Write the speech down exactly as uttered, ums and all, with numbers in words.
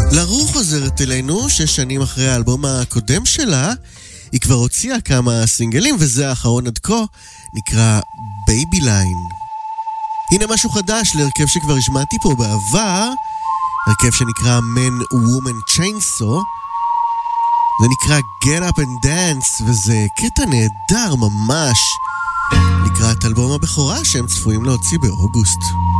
לרו חוזרת אלינו שש שנים אחרי האלבום הקודם שלה. היא כבר הוציאה כמה סינגלים, וזה האחרון עד כה, נקרא בייבי ליין. הנה משהו חדש להרכב שכבר השמעתי פה בעבר, הרכב שנקרא Man Woman Chainsaw. זה נקרא Get Up and Dance, וזה קטע נהדר ממש לקראת אלבום הבכורה שהם צפויים להוציא באוגוסט.